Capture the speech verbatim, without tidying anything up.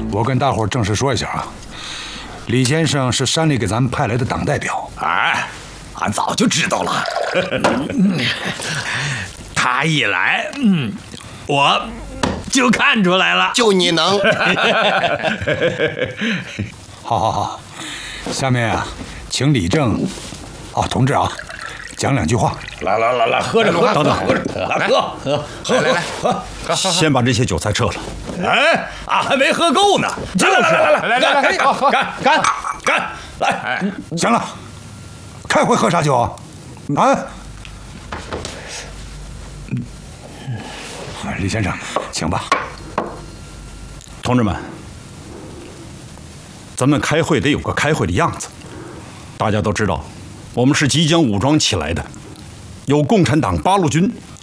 我跟大伙儿正式说一下啊，李先生是山里给咱们派来的党代表。 哎，俺早就知道了。他一来，嗯，我就看出来了。 就你能。 好好好，下面啊，请李正，哦，同志啊，讲两句话。 来来来来，喝着喝着， 等等， 来喝喝喝来来喝， 先把这些酒菜撤了。 哎，俺还没喝够呢。 就是， 来来来来来来， 好好干干干，来， 行了，开会喝啥酒啊？啊？李先生，请吧。 同志们，咱们开会得有个开会的样子。大家都知道，我们是即将武装起来的，有共产党八路军